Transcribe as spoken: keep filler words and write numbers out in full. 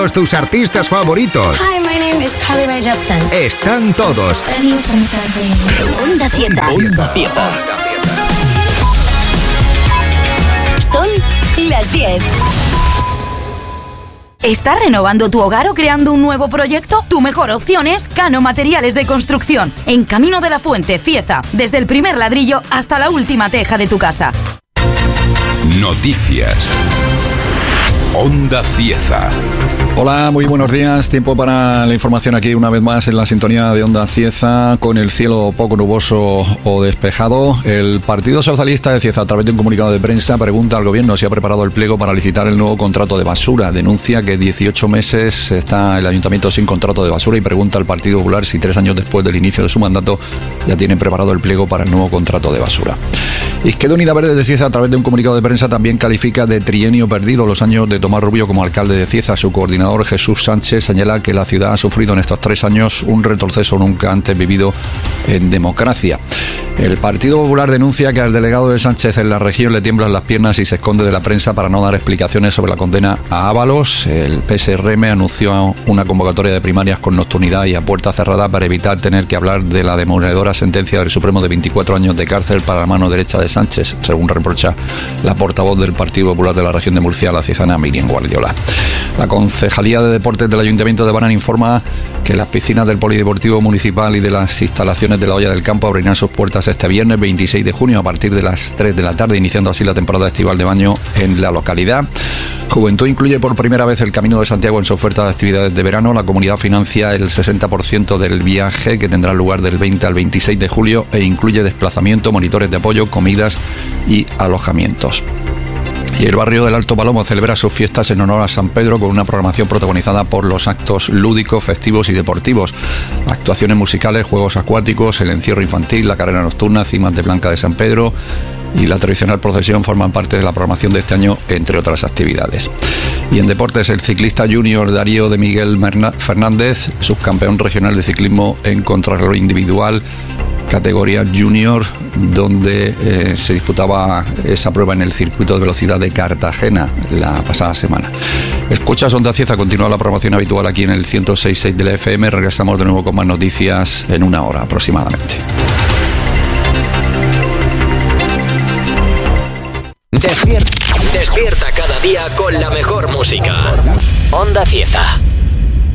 todos tus artistas favoritos. Hi, my name is Carly Rae Jepsen. Están todos. Onda Cieza. Onda Cieza. Son las diez. ¿Estás renovando tu hogar o creando un nuevo proyecto? Tu mejor opción es Cano Materiales de Construcción, en Camino de la Fuente, Cieza, desde el primer ladrillo hasta la última teja de tu casa. Noticias. Onda Cieza. Hola, muy buenos días. Tiempo para la información aquí una vez más en la sintonía de Onda Cieza, con el cielo poco nuboso o despejado. El Partido Socialista de Cieza, a través de un comunicado de prensa, pregunta al gobierno si ha preparado el pliego para licitar el nuevo contrato de basura. Denuncia que dieciocho meses está el ayuntamiento sin contrato de basura y pregunta al Partido Popular si tres años después del inicio de su mandato ya tienen preparado el pliego para el nuevo contrato de basura. Izquierda Unida Verde de Cieza, a través de un comunicado de prensa, también califica de trienio perdido los años de Tomás Rubio como alcalde de Cieza. Su coordinador Jesús Sánchez señala que la ciudad ha sufrido en estos tres años un retroceso nunca antes vivido en democracia. El Partido Popular denuncia que al delegado de Sánchez en la región le tiemblan las piernas y se esconde de la prensa para no dar explicaciones sobre la condena a Ábalos. El P S R M anunció una convocatoria de primarias con nocturnidad y a puerta cerrada para evitar tener que hablar de la demoledora sentencia del Supremo de veinticuatro años de cárcel para la mano derecha de Sánchez, según reprocha la portavoz del Partido Popular de la región de Murcia, la ciezana Miriam Guardiola. La Concejalía de Deportes del Ayuntamiento de Banán informa que las piscinas del Polideportivo Municipal y de las instalaciones de la Olla del Campo abrirán sus puertas este viernes veintiséis de junio a partir de las tres de la tarde, iniciando así la temporada estival de baño en la localidad. Juventud incluye por primera vez el Camino de Santiago en su oferta de actividades de verano. La comunidad financia el sesenta por ciento del viaje, que tendrá lugar del veinte al veintiséis de julio, e incluye desplazamiento, monitores de apoyo, comidas y alojamientos. Y el barrio del Alto Palomo celebra sus fiestas en honor a San Pedro con una programación protagonizada por los actos lúdicos, festivos y deportivos. Actuaciones musicales, juegos acuáticos, el encierro infantil, la carrera nocturna, cimas de Blanca de San Pedro y la tradicional procesión forman parte de la programación de este año, entre otras actividades. Y en deportes, el ciclista junior Darío de Miguel Fernández, subcampeón regional de ciclismo en contrarreloj individual, categoría junior, donde eh, se disputaba esa prueba en el circuito de velocidad de Cartagena la pasada semana. Escuchas Onda Cieza, continúa la programación habitual aquí en el ciento seis punto seis de la F M. Regresamos de nuevo con más noticias en una hora aproximadamente. Despierta, despierta cada día con la mejor música. Onda Cieza.